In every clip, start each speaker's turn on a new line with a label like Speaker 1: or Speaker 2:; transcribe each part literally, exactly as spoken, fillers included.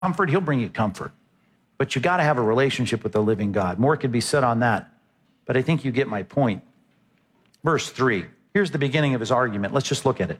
Speaker 1: comfort, he'll bring you comfort. But you got to have a relationship with the living God. More could be said on that, but I think you get my point. Verse three, here's the beginning of his argument. Let's just look at it.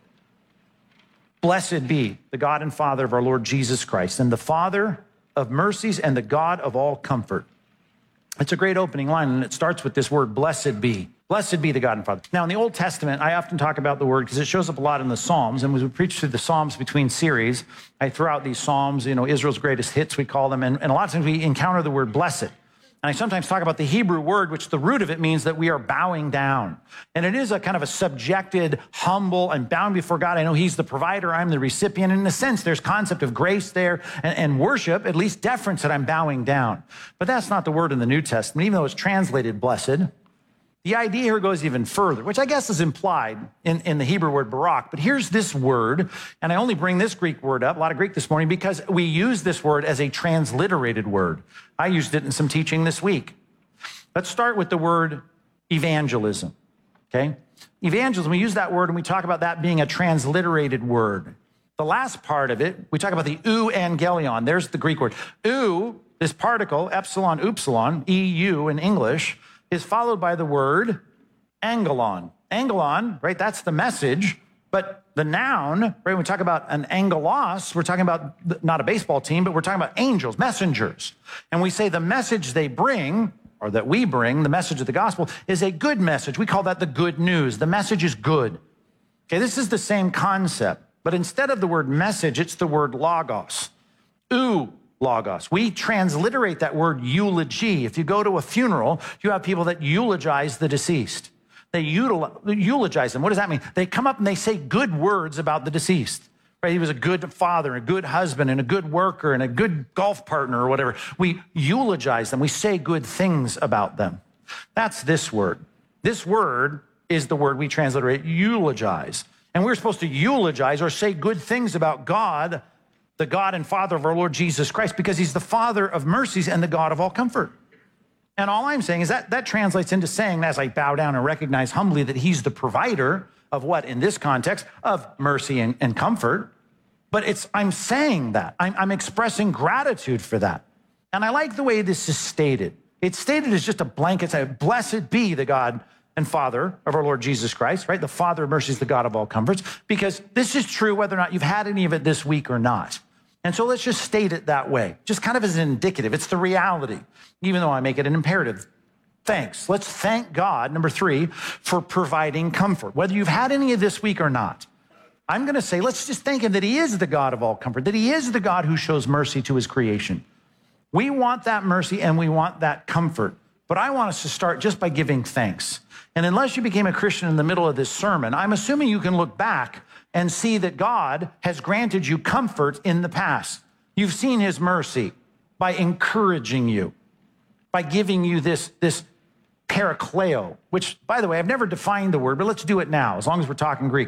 Speaker 1: Blessed be the God and Father of our Lord Jesus Christ, and the Father of mercies and the God of all comfort. It's a great opening line, and it starts with this word, blessed be. Blessed be the God and Father. Now, in the Old Testament, I often talk about the word because it shows up a lot in the Psalms, and as we preach through the Psalms between series, I throw out these Psalms, you know, Israel's greatest hits, we call them, and, and a lot of times we encounter the word blessed. And I sometimes talk about the Hebrew word, which the root of it means that we are bowing down. And it is a kind of a subjected, humble, and bowing before God. I know he's the provider, I'm the recipient. And in a sense, there's concept of grace there and, and worship, at least deference that I'm bowing down. But that's not the word in the New Testament, even though it's translated blessed. The idea here goes even further, which I guess is implied in, in the Hebrew word barak. But here's this word, and I only bring this Greek word up, a lot of Greek this morning, because we use this word as a transliterated word. I used it in some teaching this week. Let's start with the word evangelism, okay? Evangelism, we use that word and we talk about that being a transliterated word. The last part of it, we talk about the euangelion. There's the Greek word. Eu, this particle, epsilon, upsilon, E U in English, is followed by the word angelon. Angelon, right, that's the message, but the noun, right, when we talk about an angelos, we're talking about not a baseball team, but we're talking about angels, messengers. And we say the message they bring, or that we bring, the message of the gospel, is a good message. We call that the good news. The message is good. Okay, this is the same concept, but instead of the word message, it's the word logos. Ooh. Logos. We transliterate that word eulogy. If you go to a funeral, you have people that eulogize the deceased. They eulogize them. What does that mean? They come up and they say good words about the deceased. Right? He was a good father, a good husband, and a good worker, and a good golf partner or whatever. We eulogize them. We say good things about them. That's this word. This word is the word we transliterate eulogize. And we're supposed to eulogize or say good things about God, the God and Father of our Lord Jesus Christ, because he's the Father of mercies and the God of all comfort. And all I'm saying is that that translates into saying, as I bow down and recognize humbly that he's the provider of what, in this context, of mercy and, and comfort. But it's, I'm saying that. I'm, I'm expressing gratitude for that. And I like the way this is stated. It's stated as just a blanket say, blessed be the God and Father of our Lord Jesus Christ, right? The Father of mercies, the God of all comforts, because this is true whether or not you've had any of it this week or not. And so let's just state it that way, just kind of as an indicative. It's the reality, even though I make it an imperative. Thanks. Let's thank God, number three, for providing comfort, whether you've had any of this week or not. I'm going to say, let's just thank him that he is the God of all comfort, that he is the God who shows mercy to his creation. We want that mercy and we want that comfort, but I want us to start just by giving thanks. And unless you became a Christian in the middle of this sermon, I'm assuming you can look back and see that God has granted you comfort in the past. You've seen his mercy by encouraging you, by giving you this, this parakaleo, which, by the way, I've never defined the word, but let's do it now, as long as we're talking Greek.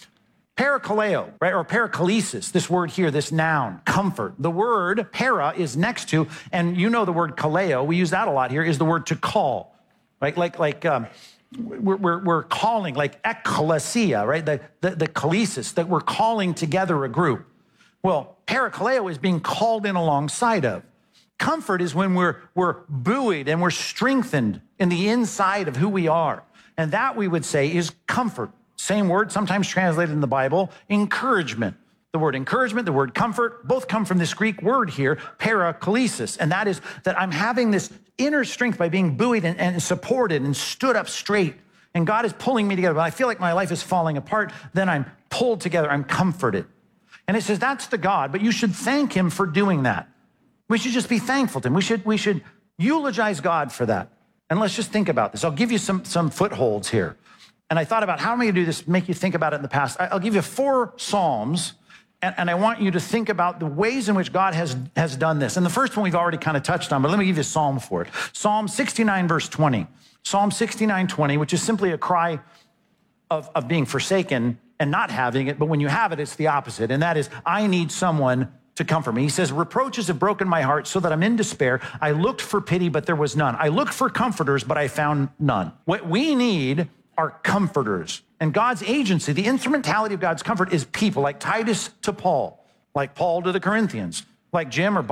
Speaker 1: Parakaleo, right, or parakalesis, this word here, this noun, comfort. The word para is next to, and you know the word kaleo, we use that a lot here, is the word to call, right? Like, like, um, We're, we're, we're calling, like ecclesia, right? The, the, the kalesis, that we're calling together a group. Well, parakaleo is being called in alongside of. Comfort is when we're, we're buoyed and we're strengthened in the inside of who we are. And that, we would say, is comfort. Same word, sometimes translated in the Bible, encouragement. The word encouragement, the word comfort, both come from this Greek word here, parakalesis. And that is that I'm having this inner strength by being buoyed and, and supported and stood up straight. And God is pulling me together. When I feel like my life is falling apart, then I'm pulled together, I'm comforted. And it says that's the God, but you should thank him for doing that. We should just be thankful to him. We should, we should eulogize God for that. And let's just think about this. I'll give you some, some footholds here. And I thought about how am I going to do this, make you think about it in the past. I'll give you four Psalms, and, and I want you to think about the ways in which God has, has done this. And the first one we've already kind of touched on, but let me give you a Psalm for it. Psalm sixty-nine, verse twenty. Psalm sixty-nine, twenty, which is simply a cry of, of being forsaken and not having it, but when you have it, it's the opposite. And that is, I need someone to comfort me. He says, reproaches have broken my heart so that I'm in despair. I looked for pity, but there was none. I looked for comforters, but I found none. What we need are comforters. And God's agency, the instrumentality of God's comfort is people, like Titus to Paul, like Paul to the Corinthians, like Jim or